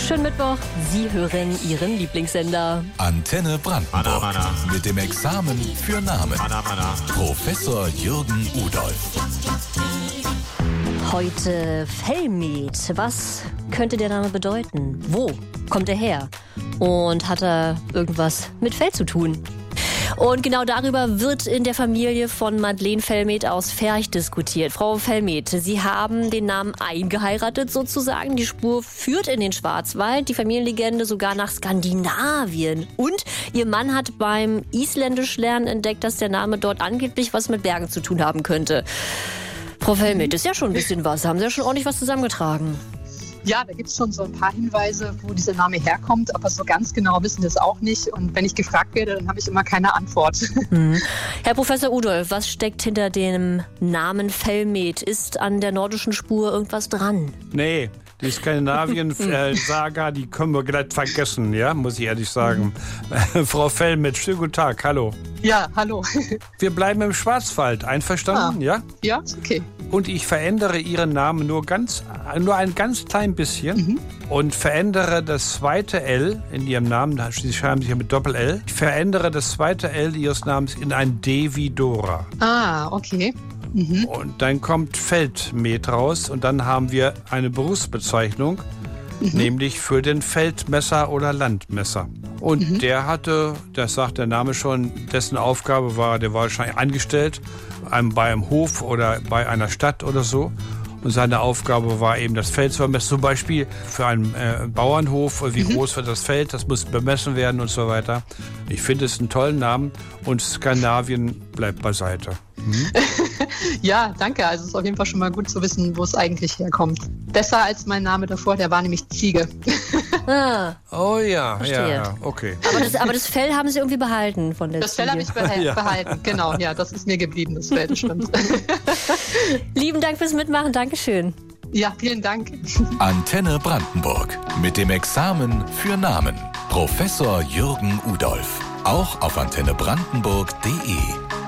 Schönen Mittwoch. Sie hören Ihren Lieblingssender. Antenne Brandenburg. Mit dem Examen für Namen. Professor Jürgen Udolph. Heute Fellmet. Was könnte der Name bedeuten? Wo kommt er her? Und hat er irgendwas mit Fell zu tun? Und genau darüber wird in der Familie von Madeleine Fellmet aus Ferch diskutiert. Frau Fellmet, Sie haben den Namen eingeheiratet sozusagen. Die Spur führt in den Schwarzwald, die Familienlegende sogar nach Skandinavien. Und Ihr Mann hat beim Isländischlernen entdeckt, dass der Name dort angeblich was mit Bergen zu tun haben könnte. Frau Fellmet, ist ja schon ein bisschen was. Haben Sie ja schon ordentlich was zusammengetragen? Ja, da gibt es schon so ein paar Hinweise, wo dieser Name herkommt, aber so ganz genau wissen wir es auch nicht. Und wenn ich gefragt werde, dann habe ich immer keine Antwort. Herr Professor Udolph, was steckt hinter dem Namen Fellmet? Ist an der nordischen Spur irgendwas dran? Nee, die Skandinavien-Saga, die können wir gleich vergessen, ja, muss ich ehrlich sagen. Frau Fellmet, schönen guten Tag, hallo. Ja, hallo. Wir bleiben im Schwarzwald, einverstanden, ja? Ja, ist okay. Und ich verändere Ihren Namen nur ein ganz klein bisschen und verändere das zweite L in Ihrem Namen, Sie schreiben sich ja mit Doppel-L, ich verändere das zweite L Ihres Namens in ein D wie Dora. Ah, okay. Und dann kommt Feldmet raus und dann haben wir eine Berufsbezeichnung, nämlich für den Feldmesser oder Landmesser. Und der hatte, das sagt der Name schon, dessen Aufgabe war, der war wahrscheinlich angestellt bei einem Hof oder bei einer Stadt oder so. Und seine Aufgabe war eben das Feld zu bemessen. Zum Beispiel für einen Bauernhof, wie groß wird das Feld, das muss bemessen werden und so weiter. Ich finde es einen tollen Namen und Skandinavien bleibt beiseite. Ja, danke. Also es ist auf jeden Fall schon mal gut zu wissen, wo es eigentlich herkommt. Besser als mein Name davor, der war nämlich Ziege. Oh ja, Verstehe. ja, okay. Aber das Fell haben Sie irgendwie behalten von der Das Fell habe ich behalten, genau. Ja, das ist mir geblieben, das Fell, das stimmt. Lieben Dank fürs Mitmachen, Dankeschön. Ja, vielen Dank. Antenne Brandenburg. Mit dem Examen für Namen. Professor Jürgen Udolph. Auch auf antennebrandenburg.de.